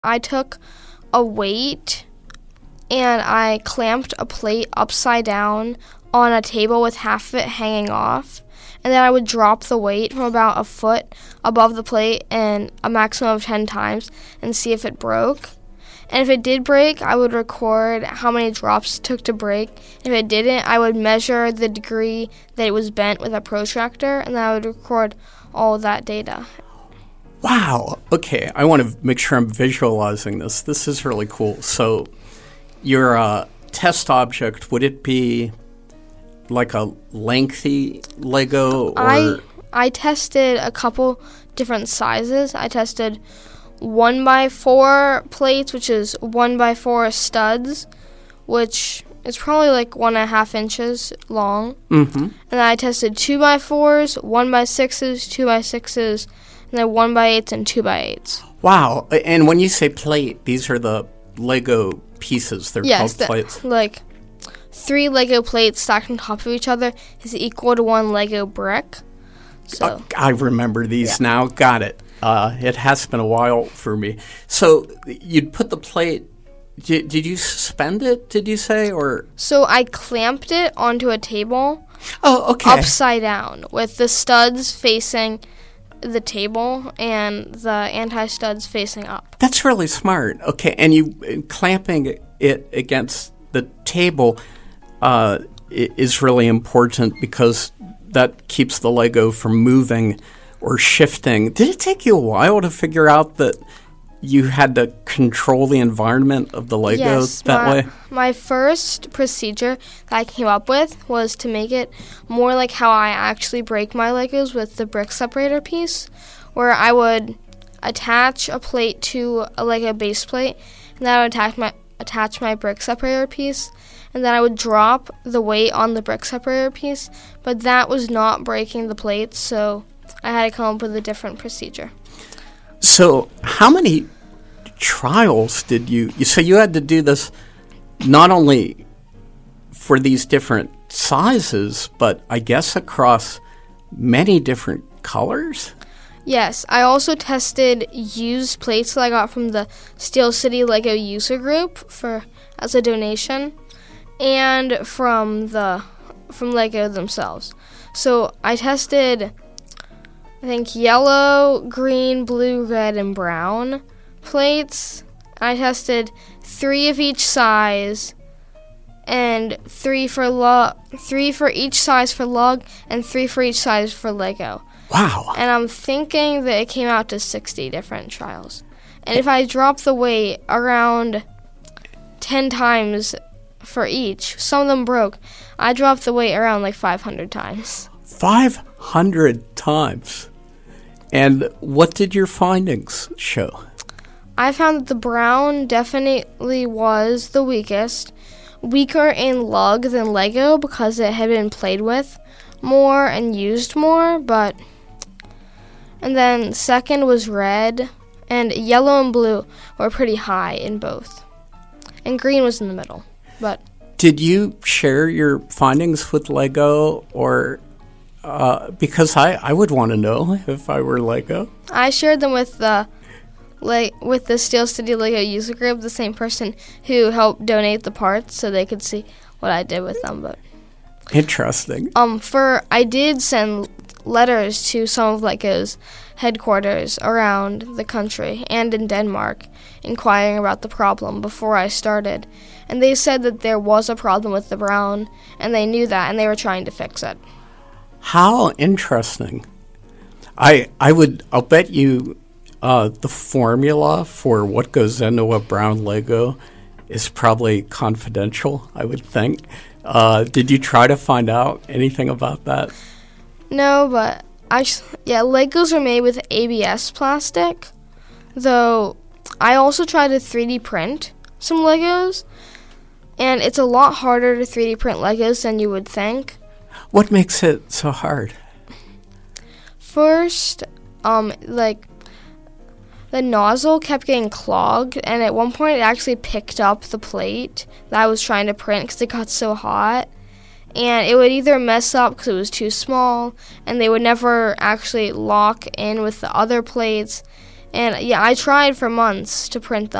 I took a weight and I clamped a plate upside down on a table with half of it hanging off. And then I would drop the weight from about a foot above the plate and a maximum of 10 times and see if it broke. And if it did break, I would record how many drops it took to break. If it didn't, I would measure the degree that it was bent with a protractor, and then I would record all of that data. Wow. Okay, I want to make sure I'm visualizing this. This is really cool. So your test object, would it be like a lengthy Lego? Or I tested a couple different sizes. I tested 1x4 plates, which is 1x4 studs, which is probably like 1.5 inches long. Mm-hmm. And then I tested 2x4s, 1x6s, 2x6s, and then 1x8s and 2x8s. Wow. And when you say plate, these are the Lego pieces. They're called plates. Like 3 Lego plates stacked on top of each other is equal to 1 Lego brick. So I remember these now. Got it. It has been a while for me. So you'd put the plate. Did you suspend it? Did you say or? So I clamped it onto a table. Oh, okay. Upside down with the studs facing the table and the anti-studs facing up. That's really smart. Okay, and you clamping it against the table is really important because that keeps the Lego from moving or shifting. Did it take you a while to figure out that you had to control the environment of the Lego that way? My first procedure that I came up with was to make it more like how I actually break my Legos with the brick separator piece, where I would attach a plate to a Lego base plate, and then I would attach my brick separator piece, and then I would drop the weight on the brick separator piece, but that was not breaking the plate, so I had to come up with a different procedure. So how many trials did you so you had to do this not only for these different sizes, but I guess across many different colors? Yes, I also tested used plates that I got from the Steel City Lego user group as a donation, and from Lego themselves. So I tested, I think, yellow, green, blue, red, and brown plates. I tested 3 of each size, and 3 for each size for lug, and 3 for each size for Lego. Wow. And I'm thinking that it came out to 60 different trials. And if I drop the weight around 10 times for each, some of them broke, I dropped the weight around like 500 times. 500 times? And what did your findings show? I found that the brown definitely was the weakest, weaker in lug than Lego because it had been played with more and used more, and then second was red, and yellow and blue were pretty high in both. And green was in the middle. But did you share your findings with Lego, or because I would want to know if I were Lego? I shared them with the Steel City Lego user group, the same person who helped donate the parts, so they could see what I did with them. But interesting. I did send letters to some of Lego's headquarters around the country and in Denmark, inquiring about the problem before I started. And they said that there was a problem with the brown, and they knew that, and they were trying to fix it. How interesting. I'll bet you the formula for what goes into a brown Lego is probably confidential, I would think. Did you try to find out anything about that? No, but Legos are made with ABS plastic, though I also tried to 3D print some Legos, and it's a lot harder to 3D print Legos than you would think. What makes it so hard? First, the nozzle kept getting clogged, and at one point it actually picked up the plate that I was trying to print because it got so hot. And it would either mess up because it was too small, and they would never actually lock in with the other plates. And yeah, I tried for months to print them.